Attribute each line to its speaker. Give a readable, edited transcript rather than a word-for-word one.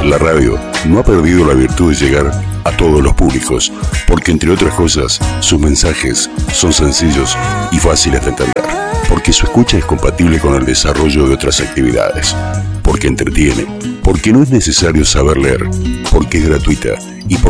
Speaker 1: La radio no ha perdido la virtud de llegar a todos los públicos, porque entre otras cosas, sus mensajes son sencillos y fáciles de entender, porque su escucha es compatible con el desarrollo de otras actividades, porque entretiene, porque no es necesario saber leer, porque es gratuita y porque